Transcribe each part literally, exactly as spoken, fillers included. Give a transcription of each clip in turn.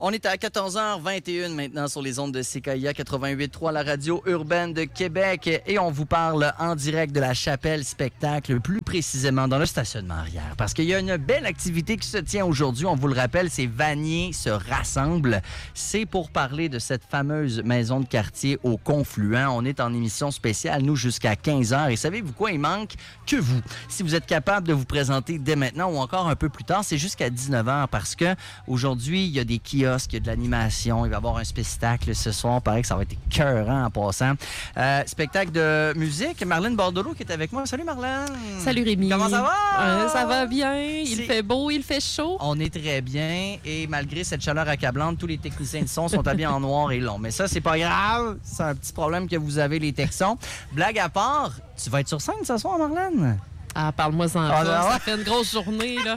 On est à quatorze heures vingt et une maintenant sur les ondes de C K I A quatre-vingt-huit virgule trois, la radio urbaine de Québec. Et on vous parle en direct de la Chapelle Spectacle, plus précisément dans le stationnement arrière. Parce qu'il y a une belle activité qui se tient aujourd'hui. On vous le rappelle, c'est Vanier se rassemble. C'est pour parler de cette fameuse maison de quartier au Confluent. On est en émission spéciale, nous, jusqu'à quinze heures. Et savez-vous quoi? Il manque que vous. Si vous êtes capable de vous présenter dès maintenant ou encore un peu plus tard, c'est jusqu'à dix-neuf heures parce que aujourd'hui, il y a des kiosques, il y a de l'animation, il va y avoir un spectacle ce soir. Il paraît que ça va être écœurant en passant. Euh, spectacle de musique. Marlène Bordelot qui est avec moi. Salut Marlène! Salut Rémi! Comment ça va? Euh, ça va bien. Il C'est... fait beau, il fait chaud. On est très bien et malgré cette chaleur accablante, tous les techniciens de son sont habillés en noir et long. Mais ça, c'est pas grave. C'est un petit problème que vous avez, les Texans. Blague à part, tu vas être sur scène ce soir, Marlène? Ah, parle-moi-en Ah, pas. non. Ça fait une grosse journée, là.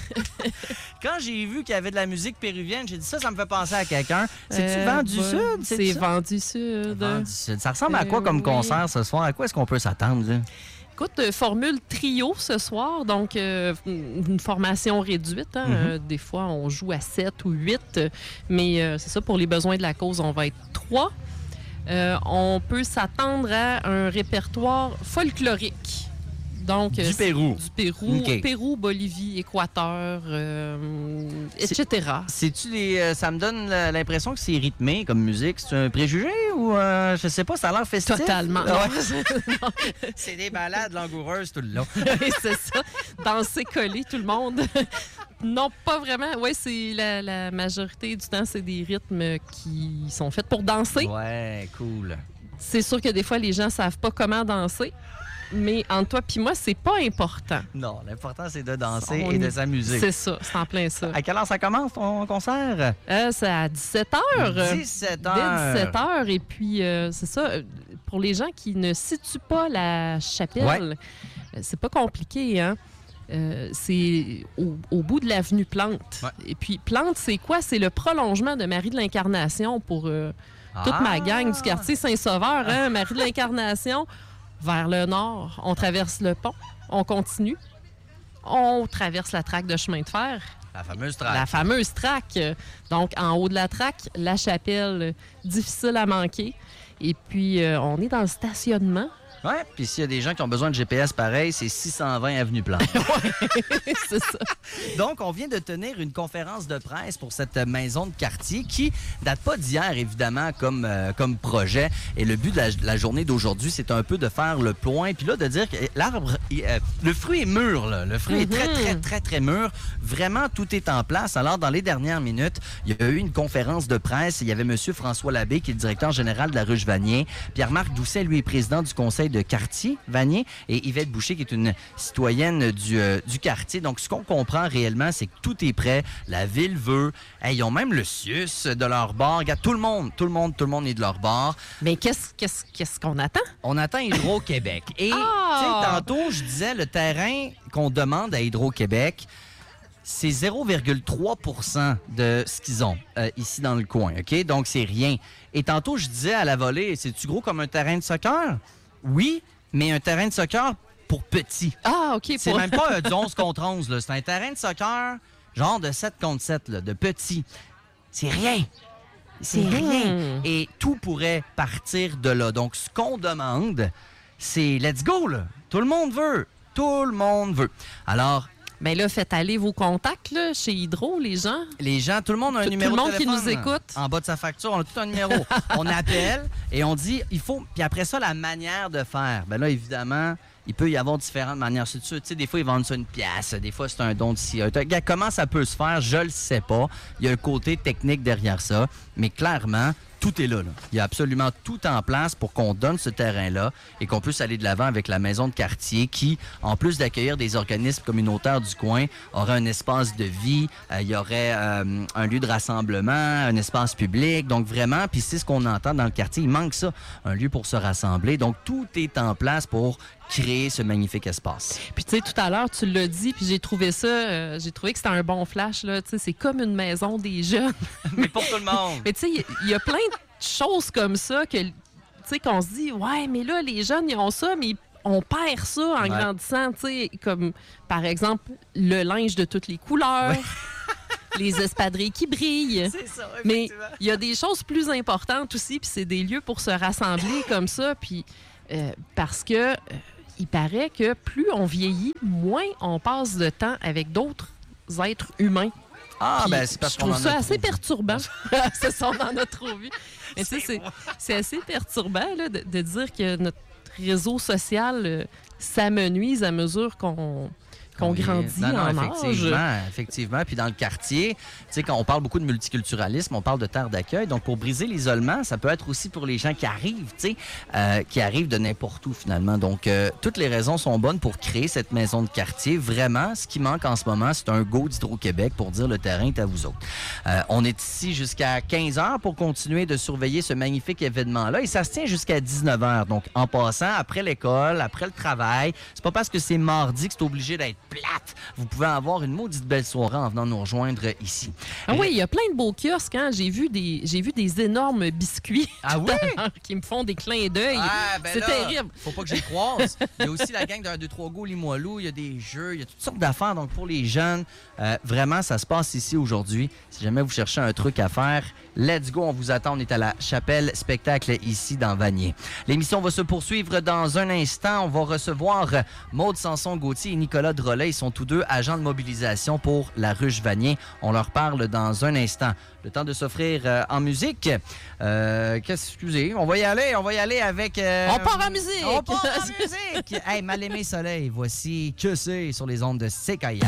Quand j'ai vu qu'il y avait de la musique péruvienne, j'ai dit ça, ça me fait penser à quelqu'un. C'est-tu Euh, Vent du ouais. Sud? C'est ça? Vent du Sud. Vent du Sud. Ça ressemble à quoi Euh, comme oui. concert ce soir? À quoi est-ce qu'on peut s'attendre? Là? Écoute, euh, formule trio ce soir, donc euh, une formation réduite. Hein? Mm-hmm. Euh, des fois, on joue à sept ou huit, mais euh, c'est ça, pour les besoins de la cause, on va être trois. Euh, on peut s'attendre à un répertoire folklorique. Donc, Du euh, Pérou. Du Pérou, OK. Pérou, Bolivie, Équateur, euh, et cetera. C'est-tu des, euh, ça me donne l'impression que c'est rythmé comme musique. C'est un préjugé ou euh, je sais pas, ça a l'air festif? Totalement. Ah ouais. Non. C'est des balades langoureuses tout le long. Oui, c'est ça. Danser collé, tout le monde. Non, pas vraiment. Oui, c'est la, la majorité du temps, c'est des rythmes qui sont faits pour danser. Ouais, cool. C'est sûr que des fois, les gens savent pas comment danser. Mais entre toi puis moi, c'est pas important. Non, l'important, c'est de danser On et de y- s'amuser. C'est ça, c'est en plein ça. À quelle heure ça commence, ton concert? Euh, c'est à dix-sept heures. dix-sept Dès heures. dix-sept heures. Et puis, euh, c'est ça, euh, pour les gens qui ne situent pas la chapelle, Ouais. euh, c'est pas compliqué, hein? Euh, c'est au, au bout de l'avenue Plante. Ouais. Et puis, Plante, c'est quoi? C'est le prolongement de Marie de l'Incarnation pour euh, toute Ah! ma gang du quartier Saint-Sauveur. Hein? Marie de l'Incarnation, vers le nord, on traverse le pont, on continue, on traverse la traque de chemin de fer. La fameuse traque. La fameuse traque. Donc, en haut de la traque, la chapelle, difficile à manquer. Et puis, euh, on est dans le stationnement. Ouais, puis s'il y a des gens qui ont besoin de G P S pareil, c'est six cent vingt Avenue Plante. C'est ça. Donc, on vient de tenir une conférence de presse pour cette maison de quartier qui date pas d'hier, évidemment, comme, euh, comme projet. Et le but de la, la journée d'aujourd'hui, c'est un peu de faire le point, puis là, de dire que l'arbre, il, euh, le fruit est mûr, là. Le fruit est très, très, très, très mûr. Vraiment, tout est en place. Alors, dans les dernières minutes, il y a eu une conférence de presse. Il y avait M. François Labbé, qui est le directeur général de la Ruche Vanier. Pierre-Marc Doucet, lui, est président du conseil de quartier Vanier. Et Yvette Boucher, qui est une citoyenne du, euh, du quartier. Donc, ce qu'on comprend réellement, c'est que tout est prêt. La ville veut. Hey, ils ont même le C I U S de leur bord. Regarde, tout le monde, tout le monde, tout le monde est de leur bord. Mais qu'est-ce qu'est-ce, qu'est-ce qu'on attend? On attend Hydro-Québec. Et, Ah! tu sais, tantôt, je disais, le terrain qu'on demande à Hydro-Québec, c'est zéro virgule trois pour cent de ce qu'ils ont euh, ici dans le coin, OK? Donc, c'est rien. Et tantôt, je disais à la volée, c'est-tu gros comme un terrain de soccer? Oui, mais un terrain de soccer pour petits. Ah, OK. C'est pour- même pas euh, du onze contre onze, là. C'est un terrain de soccer, genre de sept contre sept, là, de petits. C'est rien. C'est Mhm. rien. Et tout pourrait partir de là. Donc, ce qu'on demande, c'est let's go, là. Tout le monde veut. Tout le monde veut. Alors, Ben là, faites aller vos contacts là, chez Hydro, les gens. les gens, tout le monde a un Tout- numéro tout le de monde qui téléphone. nous écoute. En bas de sa facture, on a tout un numéro. On appelle et on dit, il faut... Puis après ça, la manière de faire. Ben là, évidemment, il peut y avoir différentes manières. C'est sûr, tu sais, des fois, ils vendent ça une pièce. Des fois, c'est un don de ci. Comment ça peut se faire? Je le sais pas. Il y a un côté technique derrière ça. Mais clairement, tout est là, là. Il y a absolument tout en place pour qu'on donne ce terrain-là et qu'on puisse aller de l'avant avec la maison de quartier qui, en plus d'accueillir des organismes communautaires du coin, aurait un espace de vie, euh, il y aurait euh, un lieu de rassemblement, un espace public. Donc vraiment, puis c'est ce qu'on entend dans le quartier, il manque ça, un lieu pour se rassembler. Donc tout est en place pour créer ce magnifique espace. Puis tu sais, tout à l'heure, tu l'as dit, puis j'ai trouvé ça, euh, j'ai trouvé que c'était un bon flash, là. Tu sais, c'est comme une maison des jeunes. Mais pour tout le monde! Mais tu sais, il y- il y, a plein de choses comme ça que, tu sais, qu'on se dit, ouais, mais là, les jeunes, ils ont ça, mais on perd ça en Ouais. grandissant, tu sais, comme, par exemple, le linge de toutes les couleurs. les espadrilles qui brillent. C'est ça, mais il y a des choses plus importantes aussi, puis c'est des lieux pour se rassembler comme ça, puis euh, parce que... Euh, il paraît que plus on vieillit, moins on passe de temps avec d'autres êtres humains. Ah, Puis ben c'est parce je qu'on trouve en a ça assez trop vu. perturbant. C'est ça, on en a trop vu. Mais tu sais, c'est, c'est assez perturbant là, de, de dire que notre réseau social euh, s'amenuise à mesure qu'on... qu'on grandit non, non, en effectivement, âge. effectivement. Puis dans le quartier, tu sais, quand on parle beaucoup de multiculturalisme, on parle de terre d'accueil. Donc, pour briser l'isolement, ça peut être aussi pour les gens qui arrivent, tu sais, euh, qui arrivent de n'importe où, finalement. Donc, euh, toutes les raisons sont bonnes pour créer cette maison de quartier. Vraiment, ce qui manque en ce moment, c'est un go d'Hydro-Québec pour dire le terrain est à vous autres. Euh, on est ici jusqu'à quinze heures pour continuer de surveiller ce magnifique événement-là. Et ça se tient jusqu'à dix-neuf heures. Donc, en passant, après l'école, après le travail, c'est pas parce que c'est mardi que c'est obligé d'être plate. Vous pouvez avoir une maudite belle soirée en venant nous rejoindre ici. Ah oui, il y a plein de beaux kiosques. Hein? J'ai vu des, j'ai vu des énormes biscuits ah oui? qui me font des clins d'œil. Ah, ben c'est là, terrible. Faut pas que j'y croise. Il y a aussi la gang d'un, deux, trois go, Limoilou. Il y a des jeux, il y a toutes sortes d'affaires. Donc, pour les jeunes, euh, vraiment, ça se passe ici aujourd'hui. Si jamais vous cherchez un truc à faire, let's go. On vous attend. On est à la Chapelle Spectacle ici dans Vanier. L'émission va se poursuivre dans un instant. On va recevoir Maude Sanson-Gauthier et Nicolas Drolet. Ils sont tous deux agents de mobilisation pour la Ruche Vanier. On leur parle dans un instant. Le temps de s'offrir euh, en musique. Euh, qu'est-ce, excusez, on va y aller. On va y aller avec... Euh, on part en musique! On part en musique! Hey, Mal-aimé Soleil, voici Que c'est sur les ondes de C K I A.